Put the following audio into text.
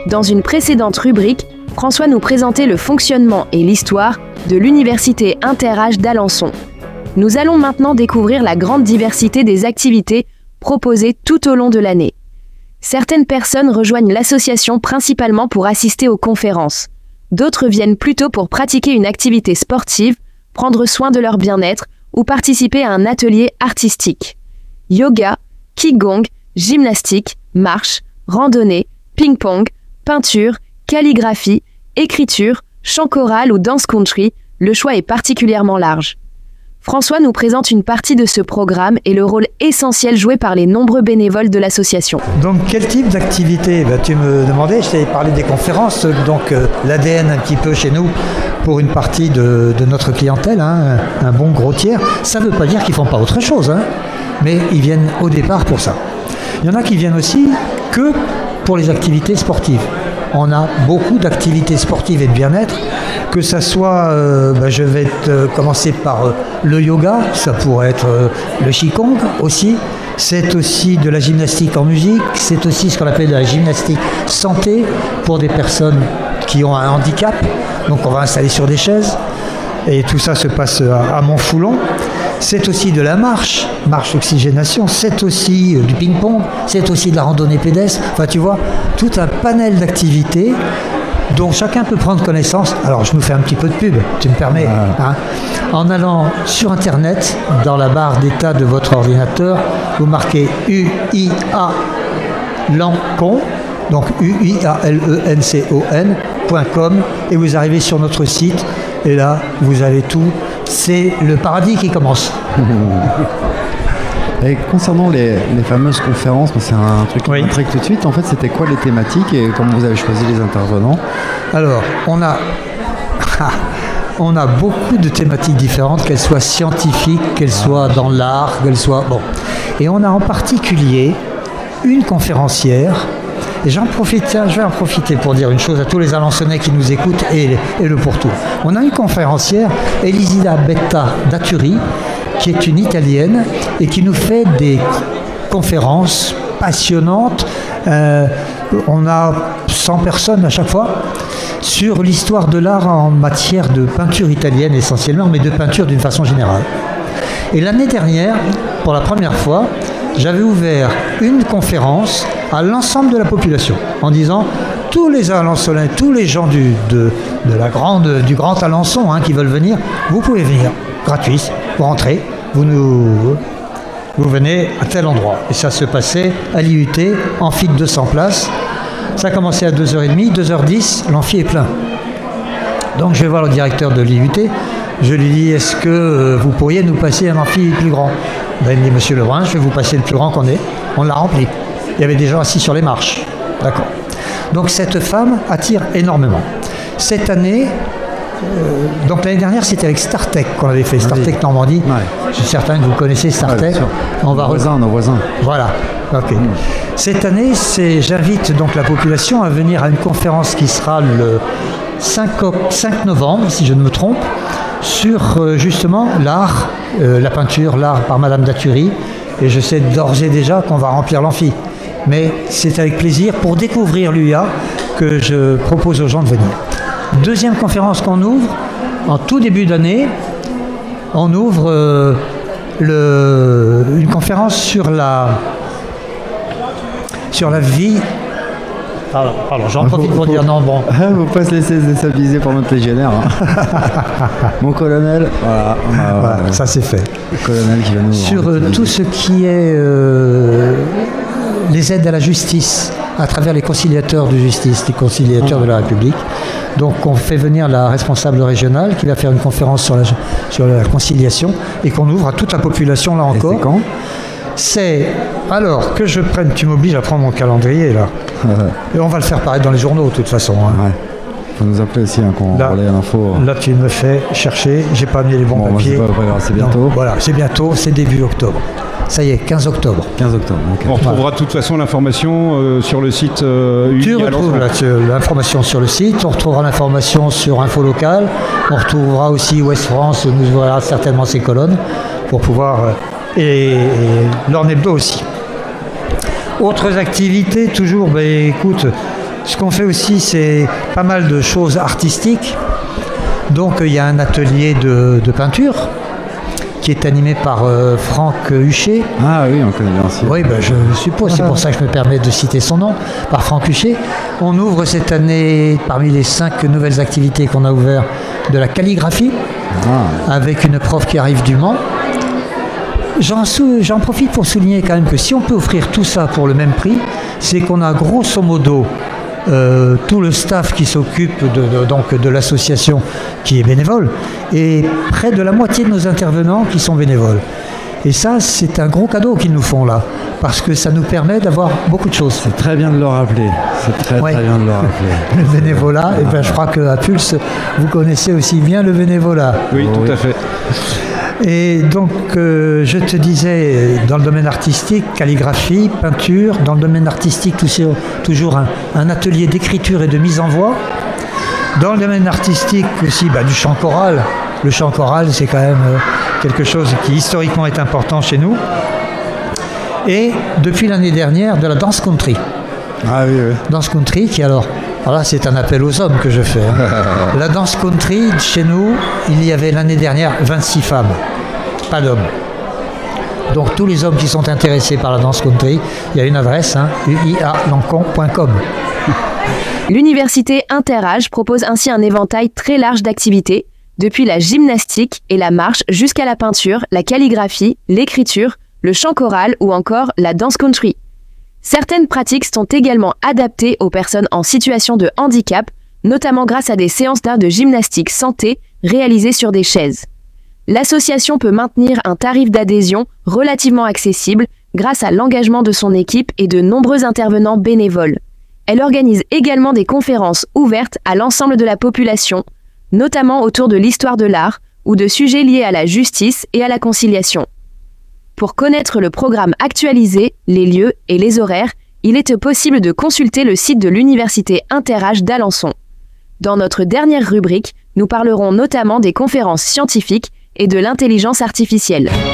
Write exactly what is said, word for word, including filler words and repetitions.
Dans une précédente rubrique, François nous présentait le fonctionnement et l'histoire de l'Université Inter-Âge d'Alençon. Nous allons maintenant découvrir la grande diversité des activités proposées tout au long de l'année. Certaines personnes rejoignent l'association principalement pour assister aux conférences. D'autres viennent plutôt pour pratiquer une activité sportive, prendre soin de leur bien-être ou participer à un atelier artistique. Yoga, qigong, gymnastique, marche, randonnée, ping-pong, peinture, calligraphie, écriture, chant choral ou danse country, le choix est particulièrement large. François nous présente une partie de ce programme et le rôle essentiel joué par les nombreux bénévoles de l'association. Donc quel type d'activité ? Ben, tu me demandais, je t'avais parlé des conférences, donc euh, l'A D N un petit peu chez nous pour une partie de, de notre clientèle, hein, un bon gros tiers. Ça ne veut pas dire qu'ils ne font pas autre chose, hein, mais ils viennent au départ pour ça. Il y en a qui viennent aussi que pour les activités sportives. On a beaucoup d'activités sportives et de bien-être, que ça soit, euh, ben je vais te, commencer par euh, le yoga, ça pourrait être euh, le qigong aussi, c'est aussi de la gymnastique en musique, c'est aussi ce qu'on appelle de la gymnastique santé pour des personnes qui ont un handicap, donc on va installer sur des chaises, et tout ça se passe à, à Montfoulon. C'est aussi de la marche, marche oxygénation, c'est aussi du ping-pong, c'est aussi de la randonnée pédestre. Enfin, tu vois, tout un panel d'activités dont chacun peut prendre connaissance. Alors, je nous fais un petit peu de pub, tu me permets, hein, en allant sur Internet, dans la barre d'état de votre ordinateur, vous marquez U I A Lencon, donc U I A L E N C O N point com, et vous arrivez sur notre site, et là, vous avez tout. C'est le paradis qui commence. Et concernant les, les fameuses conférences, c'est un truc qui oui. m'intrigue tout de suite. En fait, c'était quoi les thématiques et comment vous avez choisi les intervenants ? Alors, on a, on a beaucoup de thématiques différentes, qu'elles soient scientifiques, qu'elles soient dans l'art, qu'elles soient... Bon. Et on a en particulier une conférencière. Et j'en profite, tiens, je vais en profiter pour dire une chose à tous les Alençonnais qui nous écoutent et, et le pourtour. On a une conférencière, Elisabetta Datturi, qui est une Italienne et qui nous fait des conférences passionnantes. Euh, on a cent personnes à chaque fois sur l'histoire de l'art en matière de peinture italienne essentiellement, mais de peinture d'une façon générale. Et l'année dernière, pour la première fois, j'avais ouvert une conférence à l'ensemble de la population en disant tous les Alençonnais, tous les gens du, de, de la grande, du Grand Alençon hein, qui veulent venir, vous pouvez venir, gratuit, vous rentrez, vous, nous, vous venez à tel endroit. Et ça se passait à l'I U T, amphi de deux cents places. Ça a commencé à deux heures trente, deux heures dix, l'amphi est plein. Donc je vais voir le directeur de l'I U T, je lui dis est-ce que vous pourriez nous passer un amphi plus grand ? Ben, il me dit monsieur Lebrun, je vais vous passer le plus grand qu'on ait. On l'a rempli. Il y avait des gens assis sur les marches. D'accord. Donc cette femme attire énormément. Cette année, euh, donc l'année dernière, c'était avec Startech qu'on avait fait, Startech Normandie. Ouais. Je suis certain que vous connaissez Startech. Ouais, on va nos voisins, nos voisins. Voilà. Ok. Mmh. Cette année, c'est, j'invite donc la population à venir à une conférence qui sera le cinq novembre, si je ne me trompe, sur euh, justement l'art, euh, la peinture, l'art par Madame Datturi. Et je sais d'ores et déjà qu'on va remplir l'amphi. Mais c'est avec plaisir pour découvrir l'U I A que je propose aux gens de venir. Deuxième conférence qu'on ouvre, en tout début d'année, on ouvre euh, le, une conférence sur la, sur la vie... Pardon, pardon j'en profite pour dire non, bon. Il ne faut pas se laisser déstabiliser par notre légionnaire. Hein. Mon colonel, voilà, on a, voilà euh, ça c'est fait. Le colonel qui va nous... Sur euh, tout ce qui est euh, les aides à la justice, à travers les conciliateurs de justice, les conciliateurs mmh. de la République. Donc on fait venir la responsable régionale qui va faire une conférence sur la, sur la conciliation et qu'on ouvre à toute la population là encore. Et c'est quand ? C'est, alors que je prenne, tu m'obliges à prendre mon calendrier là. Et on va le faire paraître dans les journaux de toute façon. Hein. Ouais. Faut nous appeler aussi hein, quand on relaie l'info. Là tu me fais chercher, j'ai pas mis les bons bon, papiers. Moi, c'est, pas, pas grave, c'est bientôt. Non, voilà, c'est bientôt, c'est début octobre. Ça y est, quinze octobre. quinze octobre, ok. On retrouvera de toute façon l'information euh, sur le site euh, Tu retrouves là, l'information sur le site, on retrouvera l'information sur Info Local, on retrouvera aussi Ouest France, nous verra certainement ces colonnes pour pouvoir... Euh, et, et l'Orne Hebdo aussi. Autres activités, toujours, ben, écoute, Ce qu'on fait aussi, c'est pas mal de choses artistiques. Donc il y a un atelier de, de peinture qui est animé par euh, Franck Huchet. Ah oui, on connaît bien aussi. Oui, ben, je suppose, c'est pour ça que je me permets de citer son nom, par Franck Huchet. On ouvre cette année, parmi les cinq nouvelles activités qu'on a ouvertes, de la calligraphie, ah. avec une prof qui arrive du Mans. J'en, sou- j'en profite pour souligner quand même que si on peut offrir tout ça pour le même prix, c'est qu'on a grosso modo euh, tout le staff qui s'occupe de, de, donc de l'association qui est bénévole et près de la moitié de nos intervenants qui sont bénévoles. Et ça, c'est un gros cadeau qu'ils nous font là, parce que ça nous permet d'avoir beaucoup de choses. C'est très bien de le rappeler. C'est très, ouais. très bien de le rappeler. Le bénévolat, et ben, je crois qu'à Pulse, vous connaissez aussi bien le bénévolat. Oui, Oh, tout oui. à fait. Et donc, euh, je te disais, dans le domaine artistique, calligraphie, peinture, dans le domaine artistique, toujours, toujours un, un atelier d'écriture et de mise en voix. Dans le domaine artistique aussi, bah, du chant choral. Le chant choral, c'est quand même euh, quelque chose qui historiquement est important chez nous. Et depuis l'année dernière, de la danse country. Ah oui, oui. Danse country qui alors, alors là c'est un appel aux hommes que je fais. Hein. La danse country, chez nous, il y avait l'année dernière vingt-six femmes, pas d'hommes. Donc tous les hommes qui sont intéressés par la danse country, il y a une adresse, hein, u i a lancon point com. L'université Interage propose ainsi un éventail très large d'activités, depuis la gymnastique et la marche jusqu'à la peinture, la calligraphie, l'écriture, le chant choral ou encore la danse country. Certaines pratiques sont également adaptées aux personnes en situation de handicap, notamment grâce à des séances d'art de gymnastique santé réalisées sur des chaises. L'association peut maintenir un tarif d'adhésion relativement accessible grâce à l'engagement de son équipe et de nombreux intervenants bénévoles. Elle organise également des conférences ouvertes à l'ensemble de la population, notamment autour de l'histoire de l'art ou de sujets liés à la justice et à la conciliation. Pour connaître le programme actualisé, les lieux et les horaires, il est possible de consulter le site de l'Université Interage d'Alençon. Dans notre dernière rubrique, nous parlerons notamment des conférences scientifiques et de l'intelligence artificielle.